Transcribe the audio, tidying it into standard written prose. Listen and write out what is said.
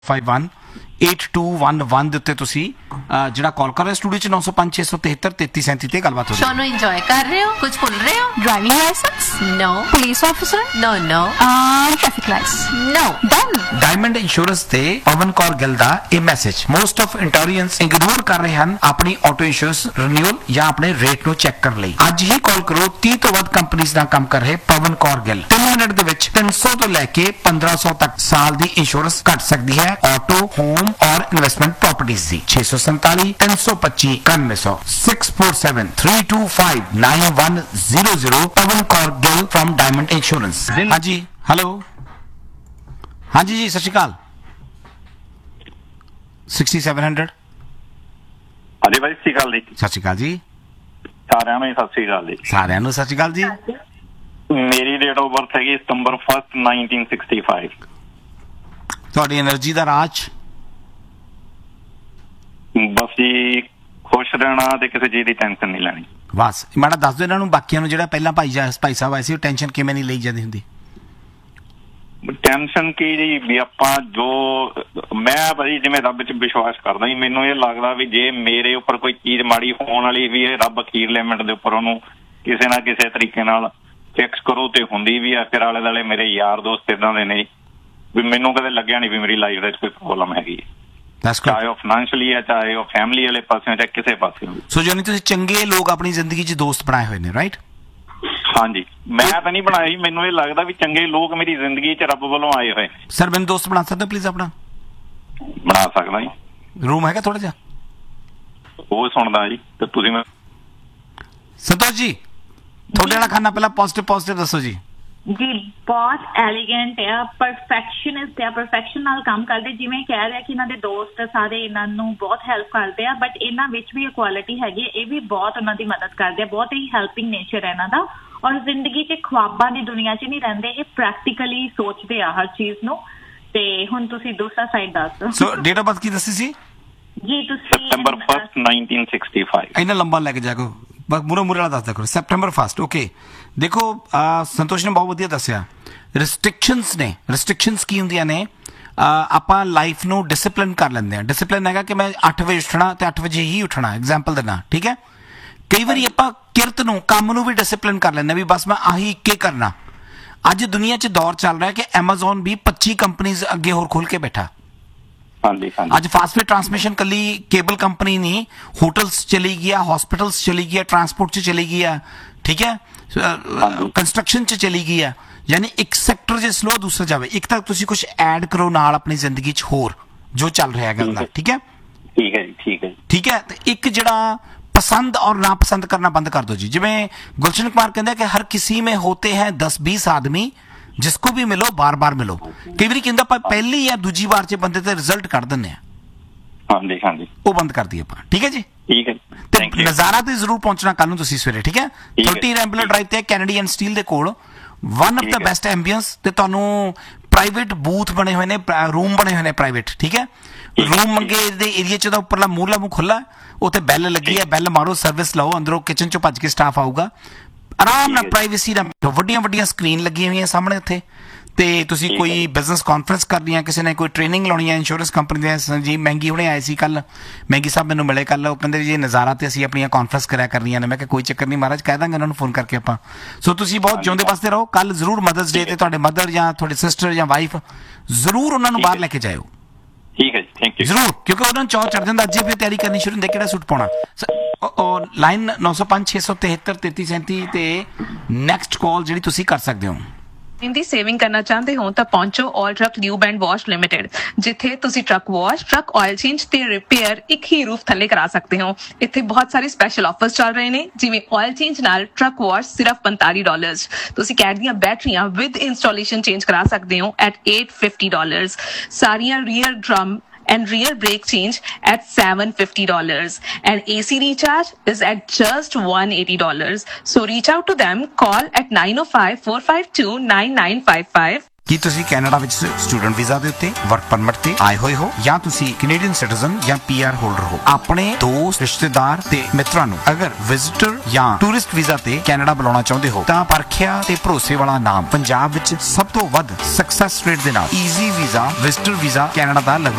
5211 ਦੇ ਉੱਤੇ ਤੁਸੀਂ ਜਿਹੜਾ ਕਾਲ ਕਰ ਰਹੇ ਸਟੂਡੀਓ ਚ 905 673 3337 ਤੇ ਗੱਲਬਾਤ ਹੋ ਰਹੀ ਹੈ। शो नु एंजॉय कर रहे हो? कुछ भूल रहे हो? Driving license? No. Police officer? No, no. Traffic lights? No. Done. Diamond insurance ਤੇ ਪਵਨ ਕੌਰ ਗਿੱਲ ਦਾ ਇਹ ਮੈਸੇਜ ਮੋਸਟ ਆਫ ਇੰਟੋਰੀਅੰਸ ਇਗਨੋਰ ਕਰ ਰਹੇ ਹਨ ਆਪਣੀ ਆਟੋ ਇੰਸ਼ੋਰੈਂਸ ਰੀਨਿਊਅਲ ਜਾਂ ਆਪਣੇ ਰੇਟ ਨੂੰ ਚੈੱਕ ਕਰਨ ਲਈ। ਅੱਜ ਹੀ ਕਾਲ ਕਰੋ 30 ਤੋਂ ਵੱਧ ਕੰਪਨੀਆਂ ਨਾਲ ਕੰਮ ਕਰ ਰਹੇ ਪਵਨ ਕੌਰ ਗਿੱਲ। 3 ਮਿੰਟ ਦੇ ਵਿੱਚ 300 ਤੋਂ ਲੈ ਕੇ 1500 ਤੱਕ ਸਾਲ ਦੀ ਇੰਸ਼ੋਰੈਂਸ ਘੱਟ ਸਕਦੀ ਹੈ ਆਟੋ, ਹੋਮ ਔਰ ਇਨਵੈਸਟਮੈਂਟ ਪ੍ਰਾਪਰਟੀਜ਼ ਦੀ। 647 325 9100 647 325 9100 ਪਵਨ Kaur Gill firm diamond insurance. ਹਾਂਜੀ ਹੈਲੋ ਹਾਂਜੀ ਜੀ ਸਤਿ ਸ਼੍ਰੀ ਅਕਾਲ। 6700 ਹਾਂਜੀ ਭਾਈ ਸਤਿ ਸ਼੍ਰੀ ਅਕਾਲ ਜੀ। ਸਤਿ ਸ਼੍ਰੀ ਅਕਾਲ ਜੀ ਸਾਰਿਆਂ ਨੂੰ ਸਤਿ ਸ਼੍ਰੀ ਅਕਾਲ ਜੀ। ਸਾਰਿਆਂ ਨੂੰ ਸਤਿ ਸ਼੍ਰੀ ਅਕਾਲ ਜੀ। ਮੇਰੀ ਡੇਟ ਆਫ ਬਰਥ ਹੈਗੀ ਸਤੰਬਰ 1 1965। ਤੁਹਾਡੀ એનર્ਜੀ ਦਾ ਰਾਜ? ਬਸ ਜੀ ਖੁਸ਼ ਰਹਿਣਾ ਤੇ ਕਿਸੇ ਚੀਜ਼ ਦੀ ਟੈਨਸ਼ਨ ਨਹੀਂ ਲੈਣੀ। ਬਸ ਮਾੜਾ ਦੱਸ ਦਿਓ ਇਹਨਾਂ ਨੂੰ, ਬਾਕੀਆਂ ਨੂੰ ਜਿਹੜਾ ਪਹਿਲਾਂ ਭਾਈ ਸਾਹਿਬ ਆਏ ਸੀ ਉਹ ਟੈਨਸ਼ਨ ਕਿਵੇਂ ਨਹੀਂ ਲਈ ਜਾਂਦੀ ਹੁੰਦੀ? ਟੈਨਸ਼ਨ ਕੀ ਜੀ ਵੀ ਆਪਾਂ ਜੋ ਮੈਂ ਭਾਈ ਜਿਵੇਂ ਰੱਬ 'ਚ ਵਿਸ਼ਵਾਸ ਕਰਦਾ ਜੀ, ਮੈਨੂੰ ਇਹ ਲੱਗਦਾ ਵੀ ਜੇ ਮੇਰੇ ਉੱਪਰ ਕੋਈ ਚੀਜ਼ ਮਾੜੀ ਹੋਣ ਵਾਲੀ ਵੀ ਇਹ ਰੱਬ ਅਖੀਰ ਲਿਮਿਟ ਦੇ ਉੱਪਰ ਉਹਨੂੰ ਕਿਸੇ ਨਾ ਕਿਸੇ ਤਰੀਕੇ ਨਾਲ ਫਿਕਸ ਕਰੋ ਤੇ ਹੁੰਦੀ ਵੀ ਆ। ਫਿਰ ਆਲੇ ਦੁਆਲੇ ਮੇਰੇ ਯਾਰ ਦੋਸਤ ਇਦਾਂ ਦੇ ਨੇ ਵੀ ਮੈਨੂੰ ਕਦੇ ਲੱਗਿਆ ਨਹੀਂ ਵੀ ਮੇਰੀ ਲਾਈਫ ਦੇ ਵਿੱਚ ਕੋਈ ਪ੍ਰੋਬਲਮ ਹੈਗੀ, ਚਾਹੇ ਉਹ ਫਾਈਨੈਂਸ਼ੀਅਲੀ ਹੈ ਚਾਹੇ ਉਹ ਫੈਮਿਲੀ ਵਾਲੇ ਪਾਸਿਓਂ ਚਾਹੇ ਕਿਸੇ ਪਾਸਿਓਂ। ਸੋ ਜਾਨੀ ਤੁਸੀਂ ਚੰਗੇ ਲੋਕ ਆਪਣੀ ਜ਼ਿੰਦਗੀ 'ਚ ਦੋਸਤ ਬਣਾਏ ਹੋਏ ਨੇ, ਰਾਈਟ? ਹਾਂਜੀ, ਮੈਂ ਤਾਂ ਨਹੀਂ ਬਣਾਈ, ਮੈਨੂੰ ਇਹ ਲੱਗਦਾ ਵੀ ਚੰਗੇ ਲੋਕ ਮੇਰੀ ਜ਼ਿੰਦਗੀ 'ਚ ਰੱਬ ਵੱਲੋਂ ਆਏ ਹੋਏ ਨੇ। ਸਰ ਮੈਨੂੰ ਦੋਸਤ ਬਣਾ ਸਕਦੇ ਹੋ ਪਲੀਜ਼? ਆਪਣਾ ਬਣਾ ਸਕਦਾ ਜੀ। ਰੂਮ ਹੈਗਾ ਥੋੜਾ ਜਿਹਾ? ਉਹ ਸੁਣਦਾ ਜੀ ਤੇ ਤੁਸੀਂ ਸੰਤੋਸ਼ ਜੀ ਤੁਹਾਡੇ ਵਾਲਾ ਖਾਣਾ ਪਹਿਲਾਂ ਪੋਜ਼ਿਟਿਵ ਦੱਸੋ ਜੀ। ਜੀ ਬਹੁਤ ਐਲੀਗੈਂਟ ਆ, ਪਰਫੈਕਸ਼ਨਿਸਟ ਆ, ਪਰਫੈਕਸ਼ਨ ਨਾਲ ਕੰਮ ਕਰਦੇ। ਜਿਵੇਂ ਕਹਿ ਰਿਹਾ ਕਿ ਇਹਨਾਂ ਦੇ ਦੋਸਤ ਸਾਰੇ ਇਹਨਾਂ ਨੂੰ ਬਹੁਤ ਹੈਲਪ ਕਰਦੇ ਆ, ਬਟ ਇਹਨਾਂ ਵਿੱਚ ਵੀ ਇਕੁਆਲਿਟੀ ਹੈਗੀ, ਇਹ ਵੀ ਬਹੁਤ ਉਹਨਾਂ ਦੀ ਮਦਦ ਕਰਦੇ ਆ। ਬਹੁਤ ਹੀ ਹੈਲਪਿੰਗ ਨੇਚਰ ਹੈ ਇਹਨਾਂ ਦਾ ਔਰ ਜ਼ਿੰਦਗੀ 'ਚ ਖੁਆਬਾਂ ਦੀ ਦੁਨੀਆ 'ਚ ਨਹੀਂ ਰਹਿੰਦੇ, ਇਹ ਪ੍ਰੈਕਟੀਕਲੀ ਸੋਚਦੇ ਆ ਹਰ ਚੀਜ਼ ਨੂੰ। ਤੇ ਹੁਣ ਤੁਸੀਂ ਦੂਸਰਾ ਸਾਈਡ ਦੱਸੋ। ਸੋ ਡੇਟ ਆਫ ਬਰਥ ਕੀ ਦੱਸੀ ਸੀ ਜੀ ਤੁਸੀਂ? ਸਤੰਬਰ 1 1965। ਇੰਨਾ ਲੰਬਾ ਲੈ ਕੇ ਜਾਗੋ, ਮੂਰੇ ਵਾਲਾ ਦੱਸਦਾ ਕਰੋ। September 1 okay. ਦੇਖੋ ਸੰਤੋਸ਼ ਨੇ ਬਹੁਤ ਵਧੀਆ ਦੱਸਿਆ। ਰਿਸਟ੍ਰਿਕਸ਼ਨਸ ਕੀ ਹੁੰਦੀਆਂ ਨੇ? ਆਪਾਂ ਲਾਈਫ ਨੂੰ ਡਿਸਿਪਲਿਨ ਕਰ ਲੈਂਦੇ ਆ। ਡਿਸਿਪਲਿਨ ਹੈਗਾ ਕਿ ਮੈਂ 8 ਵਜੇ ਉੱਠਣਾ ਤੇ 8 ਵਜੇ ਹੀ ਉੱਠਣਾ, ਐਗਜ਼ਾਮਪਲ ਦੇਣਾ, ਠੀਕ ਹੈ? ਕਈ ਵਾਰੀ ਆਪਾਂ ਕਿਰਤ ਨੂੰ, ਕੰਮ ਨੂੰ ਵੀ ਡਿਸਿਪਲਿਨ ਕਰ ਲੈਂਦੇ ਵੀ ਬਸ ਮੈਂ ਆਹੀ ਇੱਕੇ ਕਰਨਾ। ਅੱਜ ਦੁਨੀਆ 'ਚ ਦੌਰ ਚੱਲ ਰਿਹਾ ਕਿ ਐਮਾਜ਼ੋਨ ਵੀ 25 ਕੰਪਨੀਜ਼ ਅੱਗੇ ਹੋਰ ਖੋਲ ਕੇ ਬੈਠਾ। ਅੱਜ ਫਾਸਟਵੇਅਰ ਟਰਾਂਸਮਿਸ਼ਨ ਕੱਲੀ ਕੇਬਲ ਕੰਪਨੀ ਨਹੀਂ, ਹੋਟਲਸ ਚਲੀ ਗਈ ਆ, ਹਸਪੀਟਲਸ ਚਲੀ ਗਈ ਆ, ਟਰਾਂਸਪੋਰਟ 'ਚ ਚਲੀ ਗਈ ਆ, ਠੀਕ ਹੈ, ਕੰਸਟਰਕਸ਼ਨ 'ਚ ਚਲੀ ਗਈ ਆ। ਯਾਨੀ ਇੱਕ ਸੈਕਟਰ ਜੇ ਸਲੋ ਦੂਸਰਾ ਜਾਵੇ। ਇੱਕ ਤਾਂ ਤੁਸੀਂ ਕੁਝ ਐਡ ਕਰੋ ਨਾਲ ਆਪਣੀ ਜ਼ਿੰਦਗੀ 'ਚ ਹੋਰ ਜੋ ਚੱਲ ਰਿਹਾ ਗੱਲ ਦਾ, ਠੀਕ ਹੈ? ਠੀਕ ਹੈ ਜੀ, ਠੀਕ ਹੈ, ਠੀਕ ਹੈ। ਤੇ ਇੱਕ ਜਿਹੜਾ पसंद और नापसंद करना बंद कर दो जी। जिवें गुलशन कुमार कहते हैं कि हर किसी में होते हैं 10-20 आदमी, जिसको भी मिलो बार बार मिलो। कई बार कहता पहली या दूजी बार च बंदे ते रिजल्ट कर दिंदे आ, वो बंद कर दी आपां, ठीक है जी? ठीक है। नज़ारा ते जरूर पहुंचना कल नूं तुसीं सवेरे, ठीक है? 30 रैंबलर ड्राइव ते Kennedy and steel they coal one of the best ambience ते तुहानूं प्राइवेट बूथ बने हुए ने, रूम बने हुए ने प्राइवेट, ठीक है? रूम मंगे दे एरिया च दा उपरला मूरला मूंह खुला, ਉੱਥੇ ਬੈਲ ਲੱਗੀ ਹੈ, ਬੈਲ ਮਾਰੋ, ਸਰਵਿਸ ਲਓ, ਅੰਦਰੋਂ ਕਿਚਨ ਚੋਂ ਭੱਜ ਕੇ ਸਟਾਫ ਆਊਗਾ ਆਰਾਮ ਨਾਲ, ਪ੍ਰਾਈਵੇਸੀ ਨਾਲ। ਵੱਡੀਆਂ ਸਕਰੀਨ ਲੱਗੀਆਂ ਹੋਈਆਂ ਸਾਹਮਣੇ ਉੱਥੇ। ਤੇ ਤੁਸੀਂ ਕੋਈ ਬਿਜ਼ਨਸ ਕਾਨਫਰੰਸ ਕਰਨੀ ਹੈ, ਕਿਸੇ ਨੇ ਕੋਈ ਟ੍ਰੇਨਿੰਗ ਲਾਉਣੀ ਹੈ, ਇੰਸ਼ੋਰੈਂਸ ਕੰਪਨੀ ਦੇ ਜੀ ਮਹਿੰਗੀ ਹੁਣੇ ਆਏ ਸੀ ਕੱਲ, ਮਹਿੰਗੀ ਸਾਹਿਬ ਮੈਨੂੰ ਮਿਲੇ ਕੱਲ, ਉਹ ਕਹਿੰਦੇ ਜੀ ਨਜ਼ਾਰਾ ਤੇ ਅਸੀਂ ਆਪਣੀਆਂ ਕਾਨਫਰੰਸ ਕਰਿਆ ਕਰਨੀਆਂ ਨੇ। ਮੈਂ ਕਿਹਾ ਕੋਈ ਚੱਕਰ ਨਹੀਂ ਮਹਾਰਾਜ, ਕਹਿ ਦਾਂਗੇ ਉਹਨਾਂ ਨੂੰ ਫੋਨ ਕਰਕੇ ਆਪਾਂ। ਸੋ ਤੁਸੀਂ ਬਹੁਤ ਜਿਉਂਦੇ ਵਸਦੇ ਰਹੋ। ਕੱਲ ਜ਼ਰੂਰ ਮਦਰਸ ਡੇ ਤੇ ਤੁਹਾਡੇ ਮਦਰ ਜਾਂ ਤੁਹਾਡੇ ਸਿਸਟਰ ਜਾਂ ਵਾਈਫ ਜ਼ਰੂਰ ਉਹਨਾਂ ਨੂੰ ਬਾਹਰ ਲੈ ਕੇ ਜਾਇਓ। ਠੀਕ ਹੈ ਜੀ, ਥੈਂਕ ਯੂ। ਜ਼ਰੂਰ, ਕਿਉਂਕਿ ਉਹਨਾਂ ਨੂੰ ਚਾਅ ਚੜ ਜਾਂਦਾ, ਅੱਜ ਵੀ ਤਿਆਰੀ ਕਰਨੀ ਸ਼ੁਰੂ ਹੁੰਦੀ ਕਿਹੜਾ ਸੂਟ ਪਾਉਣਾ। ਲਾਈਨ 905 673 3337 ਤੇ ਨੈਕਸਟ ਕਾਲ ਜਿਹੜੀ ਤੁਸੀਂ ਕਰ ਸਕਦੇ ਹੋ। ਦੀ ਸੇਵਿੰਗ ਕਰਨਾ ਚਾਹੁੰਦੇ ਹੋ ਤਾਂ ਪਹੁੰਚੋ ਆਲ truck lube and wash limited, ਜਿੱਥੇ ਤੁਸੀਂ truck wash, truck oil change ਤੇ ਰਿਪੇਅਰ ਇੱਕ ਹੀ ਰੂਫ ਥੱਲੇ ਕਰਾ ਸਕਦੇ ਹੋ। ਇੱਥੇ ਬਹੁਤ ਸਾਰੇ ਸਪੈਸ਼ਲ ਆਫਰਸ ਚੱਲ ਰਹੇ ਨੇ, ਜਿਵੇਂ ਆਇਲ ਚੇਂਜ ਨਾਲ ਟਰੱਕ ਵਾਸ਼ ਸਿਰਫ $45। ਤੁਸੀਂ ਕੈਟ ਦੀਆਂ ਬੈਟਰੀਆਂ ਵਿਦ ਇੰਸਟਾਲੇਸ਼ਨ ਚੇਂਜ ਕਰਾ ਸਕਦੇ ਹੋ ਐਟ $850। ਸਾਰੀਆਂ rear drum and rear brake change at $750, and AC recharge is at just $180. So reach out to them, call at 905-452-9955 ਕੀ ਤੁਸੀਂ ਕੈਨੇਡਾ ਵਿੱਚ ਸਟੂਡੈਂਟ ਵੀਜ਼ਾ ਦੇ ਉੱਤੇ ਵਰਕ ਪਰਮਿਟ ਤੇ ਆਏ ਹੋਏ ਹੋ ਜਾਂ ਤੁਸੀਂ ਕੈਨੇਡੀਅਨ ਸਿਟੀਜ਼ਨ ਜਾਂ PR ਹੋਲਡਰ ਹੋ? ਆਪਣੇ ਦੋਸਤ, ਰਿਸ਼ਤੇਦਾਰ ਤੇ ਮਿੱਤਰਾਂ ਨੂੰ ਅਗਰ ਵਿਜ਼ਿਟਰ ਜਾਂ ਟੂਰਿਸਟ ਵੀਜ਼ਾ ਤੇ ਕੈਨੇਡਾ ਬੁਲਾਉਣਾ ਚਾਹੁੰਦੇ ਹੋ ਤਾਂ ਪਰਖਿਆ ਤੇ ਭਰੋਸੇ ਵਾਲਾ ਨਾਮ ਪੰਜਾਬ ਵਿੱਚ ਸਭ ਤੋਂ ਵੱਧ ਸਕਸੈਸ ਰੇਟ ਦੇ ਨਾਲ easy visa visitor visa Canada ਦਾ